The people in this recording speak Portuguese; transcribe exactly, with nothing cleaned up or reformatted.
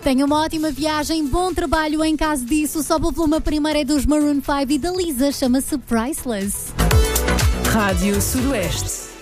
Tenha uma ótima viagem, bom trabalho em caso disso. Sobe o volume, a primeira é dos Maroon five e da Lisa, chama-se Priceless. Rádio Sudoeste.